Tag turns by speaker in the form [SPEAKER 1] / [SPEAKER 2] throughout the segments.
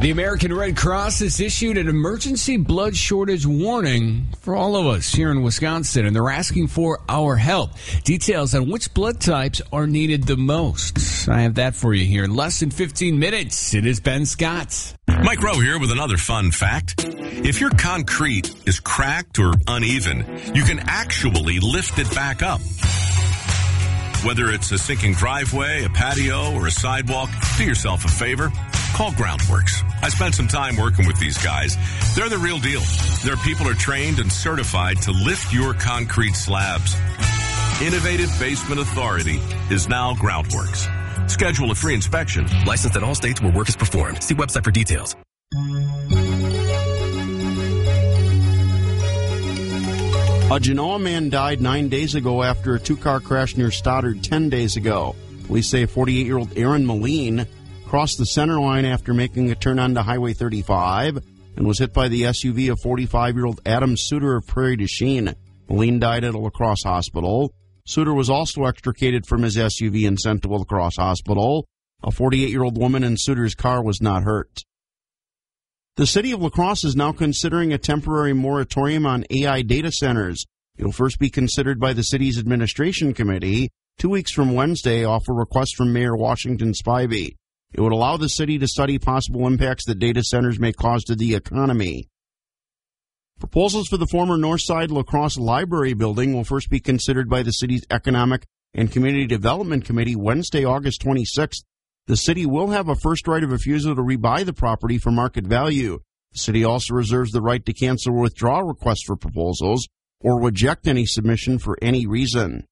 [SPEAKER 1] The American Red Cross has issued an emergency blood shortage warning for all of us here in Wisconsin, and they're asking for our help. Details on which blood types are needed the most. I have that for you here in less than 15 minutes. It is Ben Scott.
[SPEAKER 2] Mike Rowe here with another fun fact. If your concrete is cracked or uneven, you can actually lift it back up. Whether it's a sinking driveway, a patio, or a sidewalk, do yourself a favor. Call Groundworks. I spent some time working with these guys. They're the real deal. Their people are trained and certified to lift your concrete slabs. Innovative Basement Authority is now Groundworks. Schedule a free inspection.
[SPEAKER 3] Licensed in all states where work is performed. See website for details.
[SPEAKER 4] A Genoa man died 9 days ago after a two-car crash near Stoddard 10 days ago. Police say 48-year-old Aaron Moline crossed the center line after making a turn onto Highway 35 and was hit by the SUV of 45-year-old Adam Suter of Prairie du Chien. Moline died at a La Crosse hospital. Suter was also extricated from his SUV and sent to La Crosse hospital. A 48-year-old woman in Suter's car was not hurt. The city of La Crosse is now considering a temporary moratorium on AI data centers. It will first be considered by the city's administration committee. 2 weeks from Wednesday, off a request from Mayor Washington Spivey. It would allow the city to study possible impacts that data centers may cause to the economy. Proposals for the former Northside La Crosse Library building will first be considered by the city's Economic and Community Development Committee Wednesday, August 26th. The city will have a first right of refusal to rebuy the property for market value. The city also reserves the right to cancel or withdraw requests for proposals or reject any submission for any reason.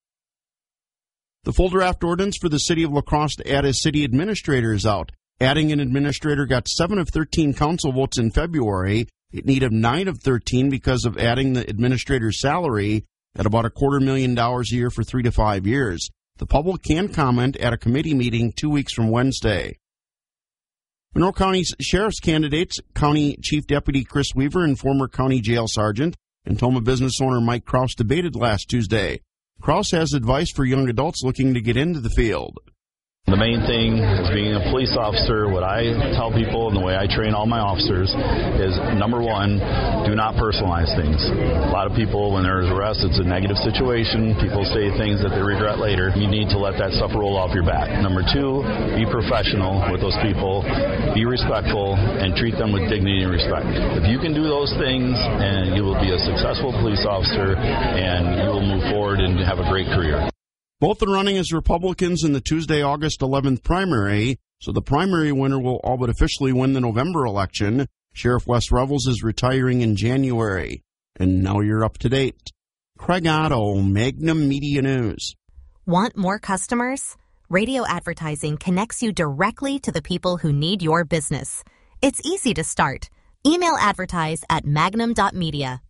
[SPEAKER 4] The full draft ordinance for the city of La Crosse to add a city administrator is out. Adding an administrator got 7 of 13 council votes in February. It needed 9 of 13 because of adding the administrator's salary at about $250,000 a year for 3 to 5 years. The public can comment at a committee meeting 2 weeks from Wednesday. Monroe County's sheriff's candidates, County Chief Deputy Chris Weaver and former County Jail Sergeant and Toma business owner Mike Kraus debated last Tuesday. Kraus has advice for young adults looking to get into the field.
[SPEAKER 5] The main thing is being a police officer. What I tell people and the way I train all my officers is, number one, do not personalize things. A lot of people, when there's arrest, it's a negative situation. People say things that they regret later. You need to let that stuff roll off your back. Number two, be professional with those people. Be respectful and treat them with dignity and respect. If you can do those things, and you will be a successful police officer and you will move forward and have a great career.
[SPEAKER 4] Both are running as Republicans in the Tuesday, August 11th primary, so the primary winner will all but officially win the November election. Sheriff Wes Revels is retiring in January. And now you're up to date. Craig Otto, Magnum Media News.
[SPEAKER 6] Want more customers? Radio advertising connects you directly to the people who need your business. It's easy to start. Email advertise at magnum.media.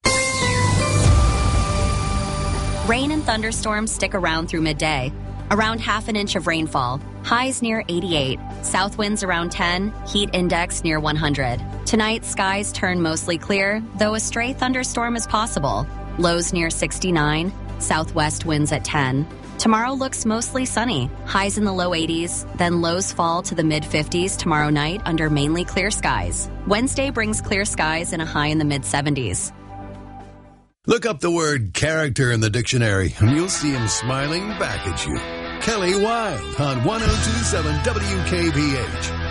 [SPEAKER 7] Rain and thunderstorms stick around through midday. Around half an inch of rainfall. Highs near 88. South winds around 10. Heat index near 100. Tonight, skies turn mostly clear, though a stray thunderstorm is possible. Lows near 69. Southwest winds at 10. Tomorrow looks mostly sunny. Highs in the low 80s, then lows fall to the mid-50s tomorrow night under mainly clear skies. Wednesday brings clear skies and a high in the mid-70s.
[SPEAKER 8] Look up the word character in the dictionary, and you'll see him smiling back at you. Kelly Wilde on 102.7 WKBH.